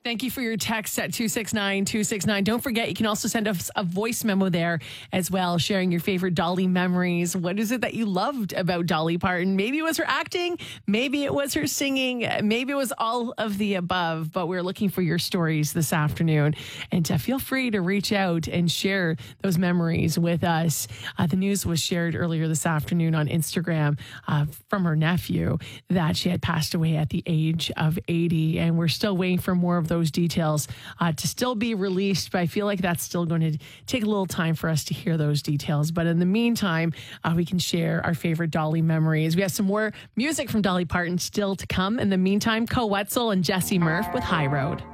Thank you for your text at 269-269. Don't forget, you can also send us a voice memo there as well, sharing your favorite Dolly memories. What is it that you loved about Dolly Parton? Maybe it was her acting, maybe it was her singing, maybe it was all of the above, but we're looking for your stories this afternoon. And feel free to reach out and share those memories with us. The news was shared earlier this afternoon on Instagram from her nephew that she had passed away at the age of 80, and we're still waiting for more of those details to still be released, but I feel like that's still going to take a little time for us to hear those details. But in the meantime, we can share our favorite Dolly memories. We have some more music from Dolly Parton still to come. In the meantime, Co Wetzel and Jesse Murph with High Road.